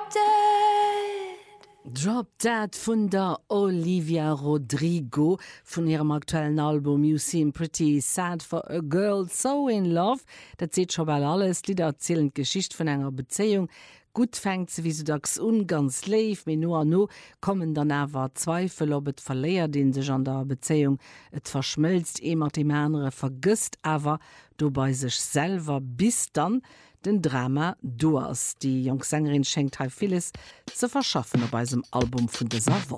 Drop Dead vun der Olivia Rodrigo vun ihrem aktuellen Album You Seem Pretty Sad for a Girl So in Love. Dat seht schon mal alles, Lieder erzählen Geschicht vun enger Beziehung. Gut fängt ze wie so dacks ungans leif, me no an no kommen dann awer Zweifel ob et verleiert den sech an der Beziehung. Et verschmilzt mat dem andere vergisst awer du bei sech selber bis dann den Drama Duas. Die Jungsängerin schenkt halt vieles zu verschaffen bei diesem Album von dieser Woche.